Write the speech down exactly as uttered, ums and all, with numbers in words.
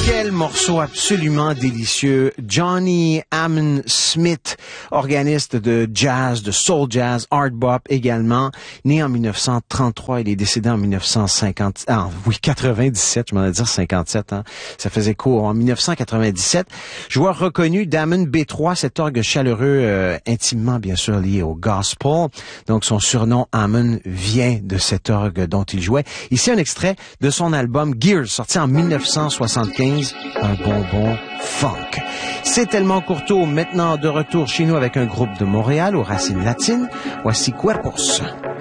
Quel morceau absolument délicieux. Johnny Hammond Smith, organiste de jazz, de soul jazz, art bop également, né en mille neuf cent trente-trois, il est décédé en mille neuf cent cinquante, ah oui, quatre-vingt-dix-sept, je m'en ai dit cinquante-sept, hein. Ça faisait court. En mille neuf cent quatre-vingt-dix-sept, joueur reconnu d'Hammond B trois, cet orgue chaleureux, euh, intimement bien sûr lié au gospel. Donc son surnom Hammond vient de cet orgue dont il jouait. Ici un extrait de son album Gears, sorti en mille neuf cent soixante-quinze. Un bonbon funk. C'est tellement Courteau, maintenant de retour chez nous avec un groupe de Montréal aux racines latines. Voici Cuerpos.